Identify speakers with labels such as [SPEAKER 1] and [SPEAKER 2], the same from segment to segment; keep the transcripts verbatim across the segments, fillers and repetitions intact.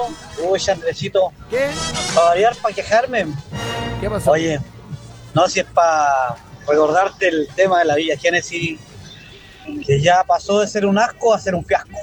[SPEAKER 1] Andresito. Uy, Andresito.
[SPEAKER 2] ¿Qué?
[SPEAKER 1] Para variar, para quejarme.
[SPEAKER 2] ¿Qué pasó?
[SPEAKER 1] Oye, no, si es para recordarte el tema de la Villa Génesis, que ya pasó de ser un asco a ser un fiasco.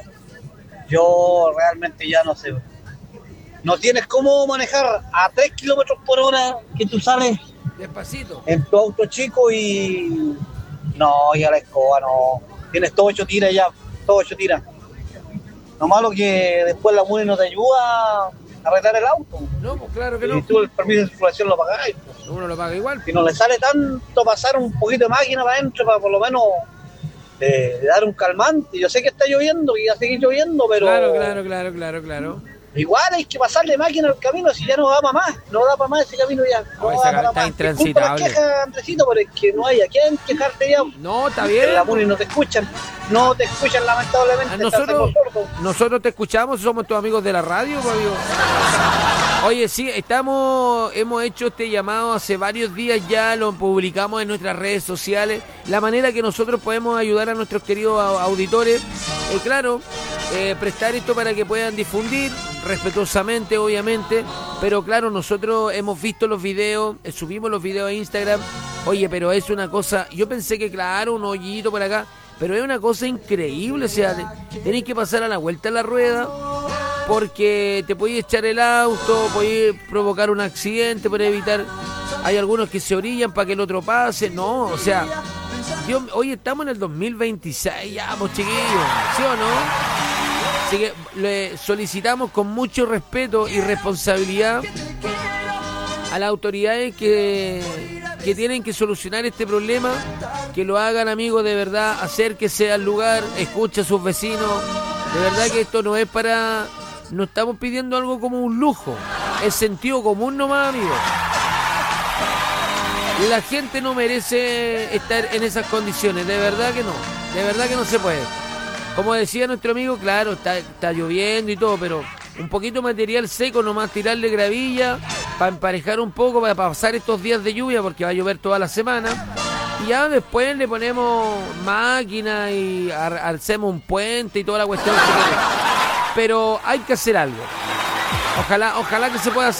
[SPEAKER 1] Yo realmente ya no sé. No tienes cómo manejar a tres kilómetros por hora que tú sales
[SPEAKER 2] Despacito.
[SPEAKER 1] en tu auto chico y... No, ya la escoba no. Tienes todo ocho tiras ya, todo ocho tiras. Lo malo que después la MUNI no te ayuda a arreglar el auto.
[SPEAKER 2] No, pues claro que
[SPEAKER 1] Y
[SPEAKER 2] no.
[SPEAKER 1] tú el permiso de circulación lo pagáis. Pues.
[SPEAKER 2] Uno lo paga igual.
[SPEAKER 1] Si no le sale tanto pasar un poquito de máquina para adentro, para por lo menos eh, dar un calmante. Yo sé que está lloviendo y va a seguir lloviendo, pero...
[SPEAKER 2] Claro, claro, claro, claro, claro.
[SPEAKER 1] Igual hay que pasarle máquina al camino, si ya no da para más, no da para más ese camino ya. No,
[SPEAKER 2] No,
[SPEAKER 1] da
[SPEAKER 2] esa
[SPEAKER 1] para
[SPEAKER 2] ca- está
[SPEAKER 1] más.
[SPEAKER 2] intransitable.
[SPEAKER 1] Disculpa la queja, Andresito, pero es que no hay a quién quejarte ya.
[SPEAKER 2] No, está bien.
[SPEAKER 1] En la MUNI no te escuchan, no te escuchan lamentablemente.
[SPEAKER 2] A
[SPEAKER 1] te
[SPEAKER 2] nosotros,
[SPEAKER 1] hacemos sordos.
[SPEAKER 2] nosotros te escuchamos, somos tus amigos de la radio, pues, amigo. Oye, sí, estamos, hemos hecho este llamado hace varios días ya, lo publicamos en nuestras redes sociales, la manera que nosotros podemos ayudar a nuestros queridos a- auditores, eh, claro, eh, prestar esto para que puedan difundir, respetuosamente, obviamente, pero claro, nosotros hemos visto los videos, eh, subimos los videos a Instagram, oye, pero es una cosa, yo pensé que claro, un hoyito por acá, pero es una cosa increíble, o sea, te- tenés que pasar a la vuelta a la rueda, porque te podéis echar el auto, podéis provocar un accidente para evitar. Hay algunos que se orillan para que el otro pase. No, o sea, yo, hoy estamos en el dos mil veintiséis, ya, pues chiquillos, ¿sí o no? Así que le solicitamos con mucho respeto y responsabilidad a las autoridades que, que tienen que solucionar este problema, que lo hagan, amigos, de verdad, acérquese al lugar, escuche a sus vecinos. De verdad que esto no es para... No estamos pidiendo algo como un lujo. Es sentido común nomás, amigos. La gente no merece estar en esas condiciones. De verdad que no. De verdad que no se puede. Como decía nuestro amigo, claro, está, está lloviendo y todo, pero un poquito de material seco, nomás tirarle gravilla para emparejar un poco, para pasar estos días de lluvia, porque va a llover toda la semana. Y ya después le ponemos máquina y ar- hacemos un puente y toda la cuestión. Pero hay que hacer algo. Ojalá, ojalá que se pueda hacer.